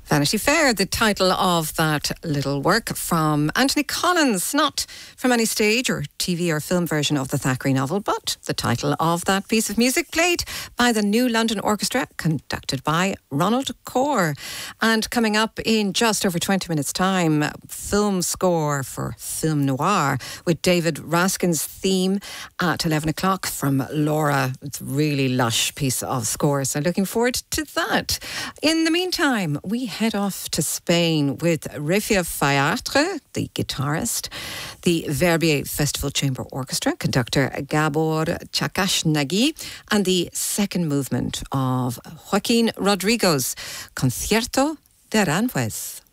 Vanity Fair, the title of that little work from Anthony Collins, not from any stage or TV or film version of the Thackeray novel, but the title of that piece of music played by the New London Orchestra, conducted by Ronald Corr. And coming up in just over 20 minutes' time, film score for film noir with David Raskin's theme at 11 o'clock from Laura. It's a really lush piece of score, so looking forward to that. In the meantime, we head off to Spain with Rafia Fayatre, the guitarist, the Verbier Festival Chamber Orchestra, conductor Gabor Chakashnagi, and the second movement of Joaquin Rodrigo's Concierto de Aranjuez.